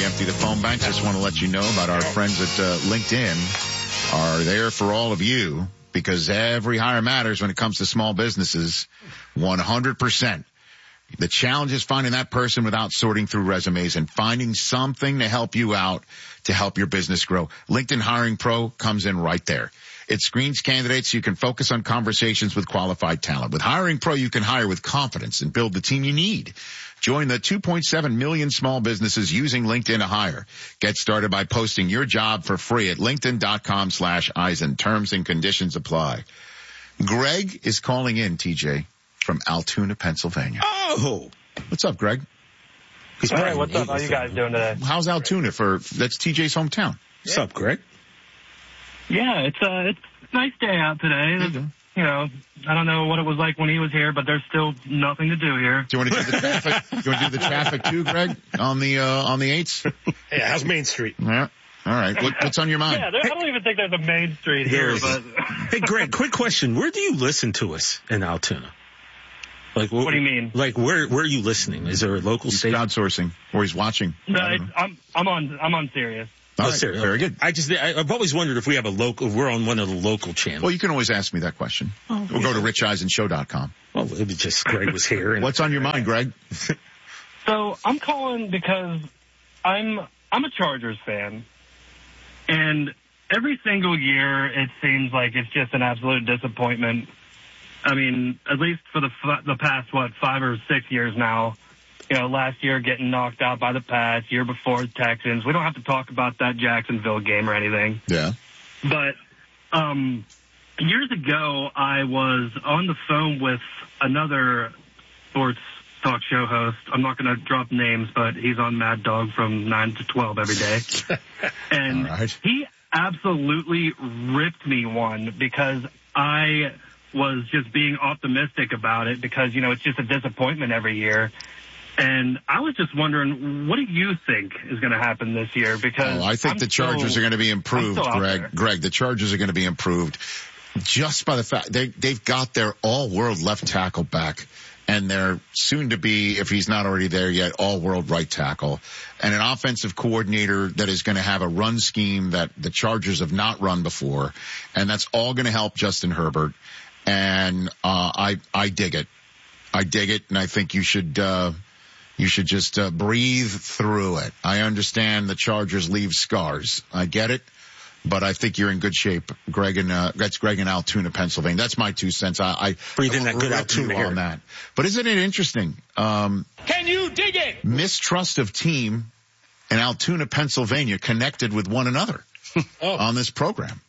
empty the phone bank, just want to let you know about our friends at LinkedIn are there for all of you, because every hire matters when it comes to small businesses, 100%. The challenge is finding that person without sorting through resumes and finding something to help you out to help your business grow. LinkedIn Hiring Pro comes in right there. It screens candidates so you can focus on conversations with qualified talent. With Hiring Pro, you can hire with confidence and build the team you need. Join the 2.7 million small businesses using LinkedIn to hire. Get started by posting your job for free at linkedin.com/Eisen. Terms and conditions apply. Greg is calling in, TJ, from Altoona, Pennsylvania. Oh! What's up, Greg? Hey, what's up? How you guys doing today? How's Altoona that's TJ's hometown? What's up, Greg? Yeah, it's a nice day out today. You know, I don't know what it was like when he was here, but there's still nothing to do here. Do you want to do the traffic? Do you want to do the traffic too, Greg, on the 8s? Yeah, how's Main Street? Yeah. All right. What's on your mind? Yeah, I don't even think there's a Main Street here. But Hey, Greg, quick question. Where do you listen to us in Altoona? Like, what do you mean? Like, where are you listening? Is there a local station? Crowdsourcing, or he's watching. No, I'm on Sirius. Oh, right. Serious. Very good. I've always wondered if we have if we're on one of the local channels. Well, you can always ask me that question. We'll go to richeisenshow.com. Well, it was just Greg was here. And what's on your mind, Greg? So I'm calling because I'm a Chargers fan, and every single year it seems like it's just an absolute disappointment. I mean, at least for the past 5 or 6 years now. You know, last year getting knocked out by the Pats, year before Texans. We don't have to talk about that Jacksonville game or anything. Yeah. But years ago, I was on the phone with another sports talk show host. I'm not going to drop names, but he's on Mad Dog from 9 to 12 every day. And he absolutely ripped me one because I was just being optimistic about it because, you know, it's just a disappointment every year. And I was just wondering, what do you think is going to happen this year? Because I think the Chargers are going to be improved, Greg. Greg, the Chargers are going to be improved just by the fact they've got their all-world left tackle back, and they're soon to be, if he's not already there yet, all-world right tackle, and an offensive coordinator that is going to have a run scheme that the Chargers have not run before, and that's all going to help Justin Herbert. And I dig it. I dig it, and I think you should just breathe through it. I understand the Chargers leave scars. I get it. But I think you're in good shape, Greg, and that's Greg in Altoona, Pennsylvania. That's my 2 cents. I breathe in that good Altoona on that. But isn't it interesting? Can you dig it? Mistrust of team in Altoona, Pennsylvania connected with one another on this program.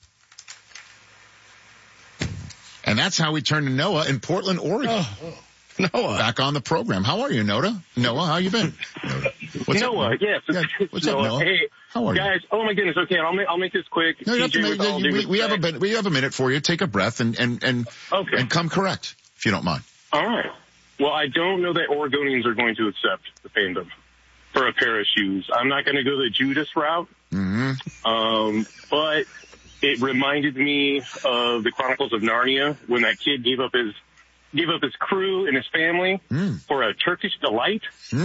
And that's how we turned to Noah in Portland, Oregon. Noah. Back on the program. How are you, Noah? Noah, how you been? What's up, Noah? Yes. Yeah. What's up, Noah? Hey, how are guys, you? Oh my goodness. Okay, I'll make this quick. No, we have a minute for you. Take a breath and come correct, if you don't mind. All right. Well, I don't know that Oregonians are going to accept the fandom for a pair of shoes. I'm not going to go the Judas route. Mm-hmm. But it reminded me of the Chronicles of Narnia when that kid gave up his crew and his family for a Turkish delight.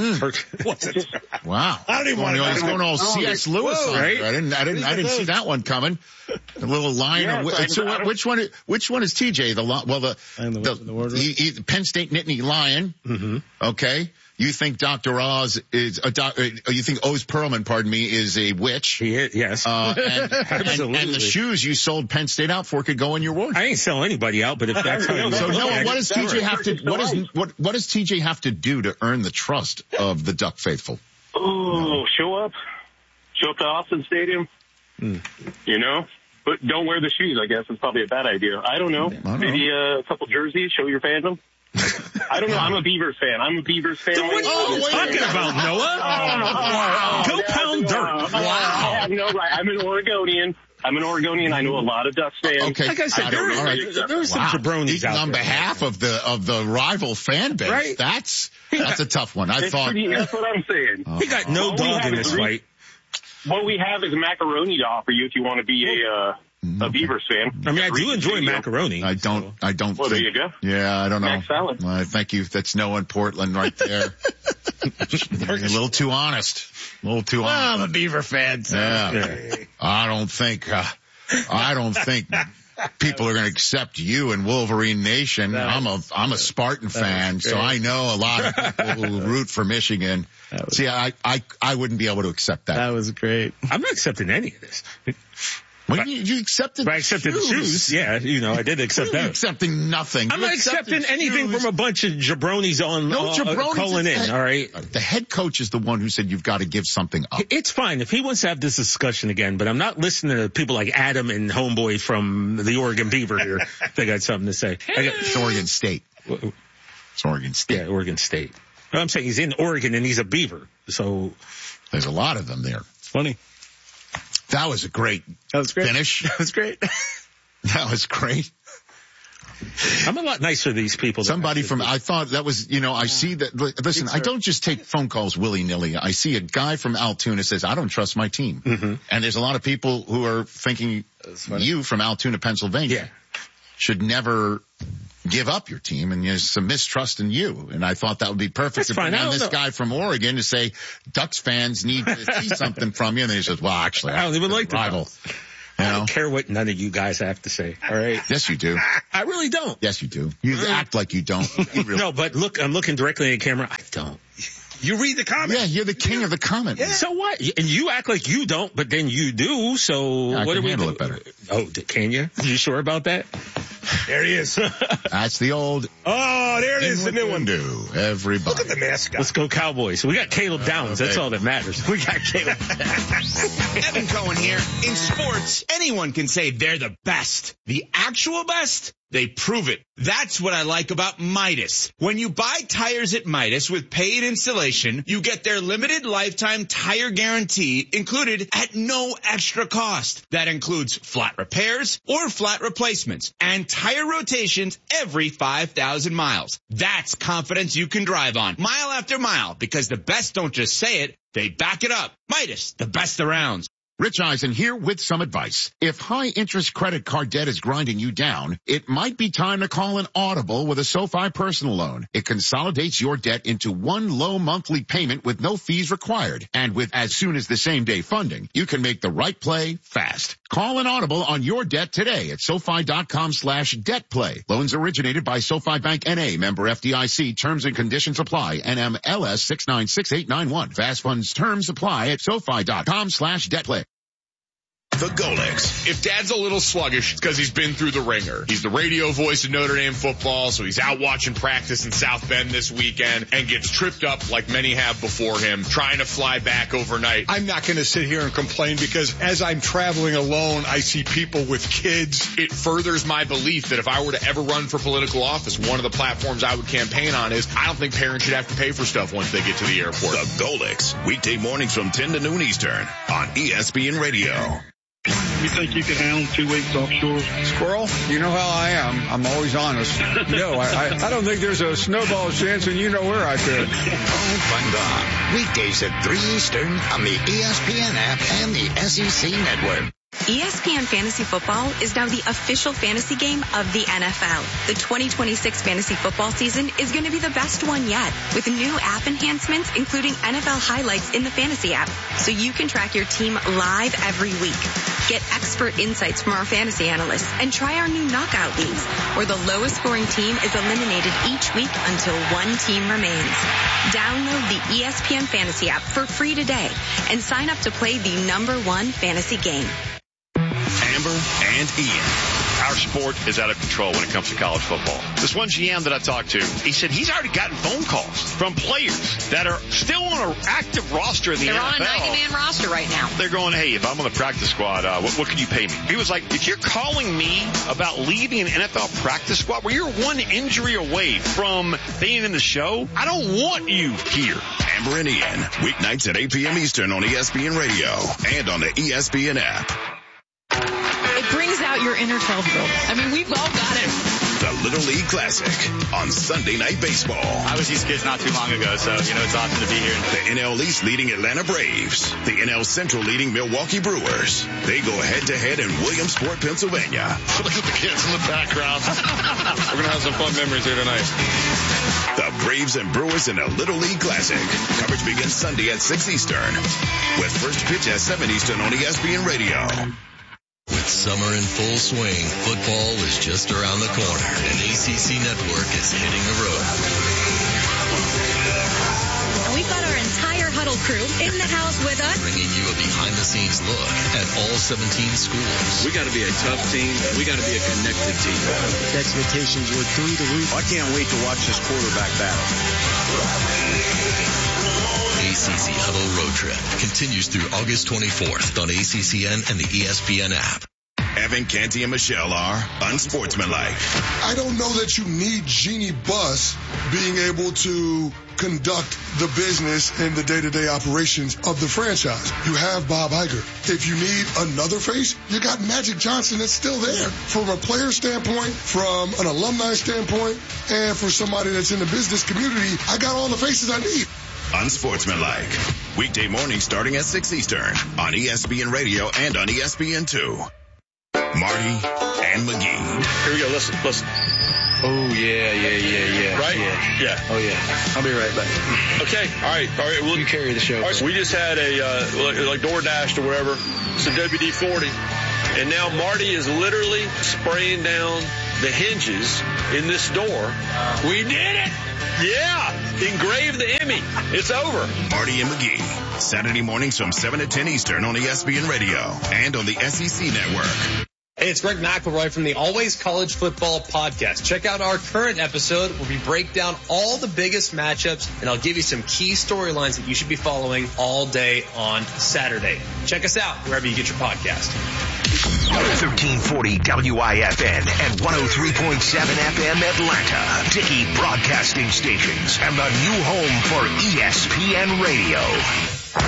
Wow! I don't even want to know. He's going all C.S. Lewis on it. I didn't see that one coming. A little lion. Which one is TJ? The Penn State Nittany Lion. Mm-hmm. Okay. You think Dr. Oz is you think Oz Perlman, pardon me, is a witch? Yes. Absolutely. And the shoes you sold Penn State out for could go in your wardrobe. I ain't selling anybody out, but if that's how you So Noah, what does TJ have to what does TJ have to do to earn the trust of the Duck faithful? Oh, show up to Austin Stadium. You know? But don't wear the shoes, I guess. It's probably a bad idea. I don't know. Maybe a couple jerseys, show your fandom. I don't know. I'm a Beavers fan. What are you talking about, Noah? Go pound dirt. Wow. No, right. I'm an Oregonian. I know a lot of Ducks fans. Okay. Like I said, there's some jabronis out there. On behalf of the rival fan base, right? That's a tough one. That's what I'm saying. He got no dog in this fight. What we have is macaroni to offer you if you want to be a Beavers fan. I mean, I do enjoy macaroni. I don't. Well, there you go. Yeah, I don't know. Mac salad. Thank you. That's Noah in Portland right there. A little too honest. I'm a Beaver fan. So. Yeah. I don't think people are going to accept you in Wolverine Nation. I'm a Spartan fan, so I know a lot of people who root for Michigan. See, I wouldn't be able to accept that. That was great. I'm not accepting any of this. Well, you accepted I accepted the shoes. Yeah, I did accept that. Accepting nothing. I'm not accepting anything from a bunch of jabronis calling in, all right? The head coach is the one who said you've got to give something up. It's fine if he wants to have this discussion again, but I'm not listening to people like Adam and Homeboy from the Oregon Beaver here. They got something to say. It's Oregon State. It's Oregon State. Yeah, Oregon State. Well, I'm saying he's in Oregon and he's a Beaver, so. There's a lot of them there. It's funny. That was a great finish. That was great. That was great. I'm a lot nicer to these people. I thought that was, I see that. Listen, I don't just take phone calls willy-nilly. I see a guy from Altoona says, I don't trust my team. Mm-hmm. And there's a lot of people who are thinking you from Altoona, Pennsylvania should never give up your team, and there's some mistrust in you. And I thought that would be perfect to bring on this guy from Oregon to say Ducks fans need to see something from you. And then he says, well, actually, I don't even like the rival. I don't care what none of you guys have to say. All right. Yes, you do. I really don't. Yes, you do. You act like you don't. No, but look, I'm looking directly at the camera. I don't. You read the comment. Yeah, you're the king of the comment. Yeah. So what? And you act like you don't, but then you do. So what do we handle it better? Oh, can you? Are you sure about that? There he is. That's the old. Oh, there it is, the new one. Everybody. Look at the mascot. Let's go Cowboys. We got Caleb Downs. That's all that matters. We got Caleb Downs. Evan Cohen here. In sports, anyone can say they're the best. The actual best? They prove it. That's what I like about Midas. When you buy tires at Midas with paid installation, you get their limited lifetime tire guarantee included at no extra cost. That includes flat repairs or flat replacements and tire rotations every 5,000 miles. That's confidence you can drive on mile after mile, because the best don't just say it, they back it up. Midas, the best around. Rich Eisen here with some advice. If high-interest credit card debt is grinding you down, it might be time to call an Audible with a SoFi personal loan. It consolidates your debt into one low monthly payment with no fees required. And with as soon as the same-day funding, you can make the right play fast. Call an Audible on your debt today at SoFi.com/debtplay. Loans originated by SoFi Bank N.A. Member FDIC. Terms and conditions apply. NMLS 696891. Fast funds terms apply at SoFi.com/debtplay. The Golix. If Dad's a little sluggish, it's because he's been through the ringer. He's the radio voice of Notre Dame football, so he's out watching practice in South Bend this weekend and gets tripped up like many have before him, trying to fly back overnight. I'm not going to sit here and complain, because as I'm traveling alone, I see people with kids. It furthers my belief that if I were to ever run for political office, one of the platforms I would campaign on is I don't think parents should have to pay for stuff once they get to the airport. The Golix. Weekday mornings from 10 to noon Eastern on ESPN Radio. You think you can handle 2 weeks offshore? Squirrel, you know how I am. I'm always honest. No, I don't think there's a snowball's chance, and you know where I fit. Fun Gone. Weekdays at 3 Eastern on the ESPN app and the SEC network. ESPN Fantasy Football is now the official fantasy game of the NFL. The 2026 fantasy football season is going to be the best one yet, with new app enhancements, including NFL highlights in the fantasy app, so you can track your team live every week. Get expert insights from our fantasy analysts and try our new knockout leagues, where the lowest scoring team is eliminated each week until one team remains. Download the ESPN Fantasy app for free today and sign up to play the #1 fantasy game. Amber and Ian. Our sport is out of control when it comes to college football. This one GM that I talked to, he said he's already gotten phone calls from players that are still on an active roster in the NFL. They're on a 90-man roster right now. They're going, hey, if I'm on the practice squad, what can you pay me? He was like, if you're calling me about leaving an NFL practice squad where you're one injury away from being in the show, I don't want you here. Amber and Ian, weeknights at 8 p.m. Eastern on ESPN Radio and on the ESPN app. It brings out your inner 12-year-old. I mean, we've all got it. the Little League Classic on Sunday Night Baseball. I was these kids not too long ago, so, it's awesome to be here. The NL East leading Atlanta Braves. The NL Central leading Milwaukee Brewers. They go head-to-head in Williamsport, Pennsylvania. Look at the kids in the background. We're going to have some fun memories here tonight. The Braves and Brewers in a Little League Classic. Coverage begins Sunday at 6 Eastern. With first pitch at 7 Eastern on ESPN Radio. With summer in full swing, football is just around the corner, and ACC Network is hitting the road. And we've got our entire Huddle crew in the house with us, bringing you a behind-the-scenes look at all 17 schools. We got to be a tough team. We got to be a connected team. The expectations were through the roof. I can't wait to watch this quarterback battle. ACC Huddle Road Trip continues through August 24th on ACCN and the ESPN app. Evan Canty and Michelle are unsportsmanlike. I don't know that you need Jeannie Buss being able to conduct the business and the day-to-day operations of the franchise. You have Bob Iger. If you need another face, you got Magic Johnson that's still there. From a player standpoint, from an alumni standpoint, and for somebody that's in the business community, I got all the faces I need. Unsportsmanlike. Weekday morning starting at 6 Eastern on ESPN Radio and on ESPN2. Marty and McGee. Here we go. Listen. Oh, yeah. Right? Yeah. Oh, yeah. I'll be right back. Okay. All right. Well, you carry the show. All right, so we just had like DoorDash or whatever, some WD-40. And now Marty is literally spraying down the hinges in this door. We did it! Yeah! Engraved the Emmy. It's over. Marty and McGee. Saturday mornings from 7 to 10 Eastern on ESPN Radio and on the SEC Network. Hey, it's Greg McElroy from the Always College Football Podcast. Check out our current episode where we break down all the biggest matchups, and I'll give you some key storylines that you should be following all day on Saturday. Check us out wherever you get your podcast. 1340 WIFN and 103.7 FM Atlanta. Dickey Broadcasting Stations and the new home for ESPN Radio.